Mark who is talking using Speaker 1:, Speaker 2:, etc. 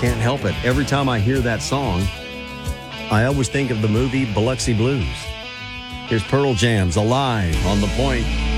Speaker 1: can't help it. Every time I hear that song, I always think of the movie Biloxi Blues. Here's Pearl Jam's Alive on The Point.